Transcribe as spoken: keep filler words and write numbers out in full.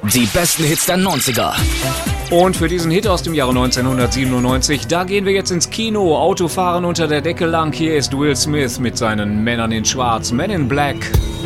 Die besten Hits der neunziger. Und für diesen Hit aus dem Jahre neunzehnhundertsiebenundneunzig, da gehen wir jetzt ins Kino. Autofahren unter der Decke lang. Hier ist Will Smith mit seinen Männern in Schwarz, Men in Black.